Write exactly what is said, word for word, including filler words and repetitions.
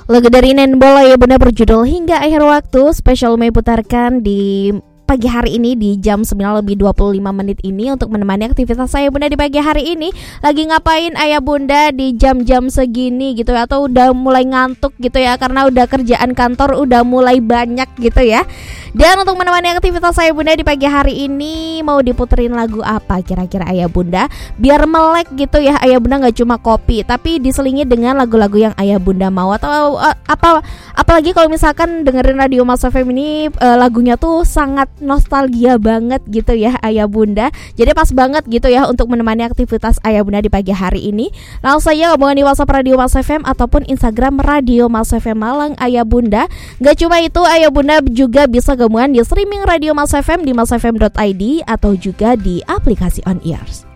Lagu dari Nenbola ya Bunda berjudul Hingga Akhir Waktu, spesial Mei putarkan di pagi hari ini di jam sembilan lebih dua puluh lima menit ini untuk menemani aktivitas saya Bunda di pagi hari ini. Lagi ngapain Ayah Bunda di jam-jam segini gitu ya, atau udah mulai ngantuk gitu ya karena udah kerjaan kantor udah mulai banyak gitu ya. Dan untuk menemani aktivitas saya Bunda di pagi hari ini, mau diputerin lagu apa kira-kira Ayah Bunda biar melek gitu ya Ayah Bunda, nggak cuma kopi tapi diselingi dengan lagu-lagu yang Ayah Bunda mau, atau uh, apa apalagi kalau misalkan dengerin Radio Mas F M ini uh, lagunya tuh sangat nostalgia banget gitu ya Ayah Bunda. Jadi pas banget gitu ya untuk menemani aktivitas Ayah Bunda di pagi hari ini. Langsung saja ngomongin di WhatsApp Radio Mas F M ataupun Instagram Radio Mas F M Malang Ayah Bunda. Gak cuma itu, Ayah Bunda juga bisa gabungan di streaming Radio Mas F M di masfm dot i d atau juga di aplikasi On Ears.